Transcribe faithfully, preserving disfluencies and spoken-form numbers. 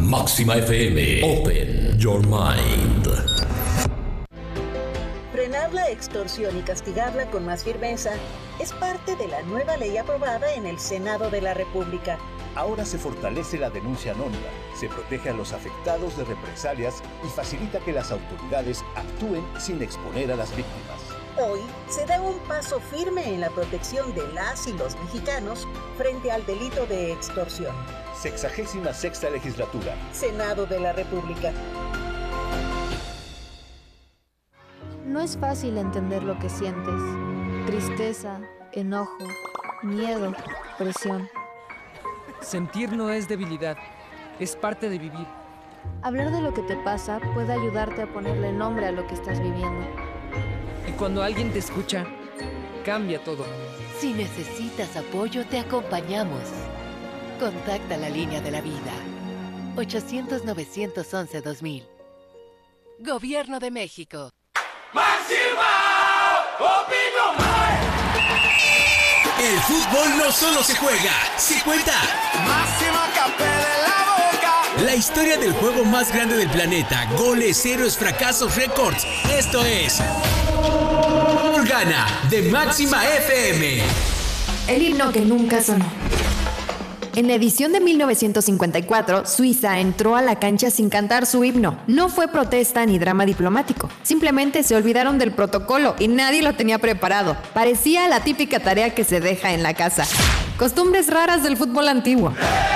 Máxima F M. Open your mind. Frenar la extorsión y castigarla con más firmeza es parte de la nueva ley aprobada en el Senado de la República. Ahora se fortalece la denuncia anónima, se protege a los afectados de represalias y facilita que las autoridades actúen sin exponer a las víctimas. Hoy se da un paso firme en la protección de las y los mexicanos frente al delito de extorsión. Sexagésima sexta legislatura. Senado de la República. No es fácil entender lo que sientes. Tristeza, enojo, miedo, presión. Sentir no es debilidad, es parte de vivir. Hablar de lo que te pasa puede ayudarte a ponerle nombre a lo que estás viviendo. Y cuando alguien te escucha, cambia todo. Si necesitas apoyo, te acompañamos. Contacta la línea de la vida. ochocientos, novecientos once, dos mil. Gobierno de México. ¡Máxima Opinión! El fútbol no solo se juega, se cuenta. ¡Máxima Capé de la boca! La historia del juego más grande del planeta. Goles, héroes, fracasos, récords. Esto es Gana de Máxima F M. El himno que nunca sonó. En la edición de mil novecientos cincuenta y cuatro, Suiza entró a la cancha sin cantar su himno. No fue protesta ni drama diplomático. Simplemente se olvidaron del protocolo y nadie lo tenía preparado. Parecía la típica tarea que se deja en la casa. Costumbres raras del fútbol antiguo.